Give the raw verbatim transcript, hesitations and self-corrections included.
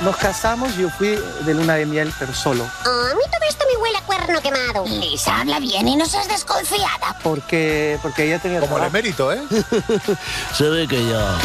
Nos casamos y yo fui de luna de miel, pero solo. Oh, a mí todo esto me huele a cuerno quemado. Lisa, habla bien y no seas desconfiada. Porque, porque ella tenía Como el trabajo. emérito, ¿eh? Se ve que ya...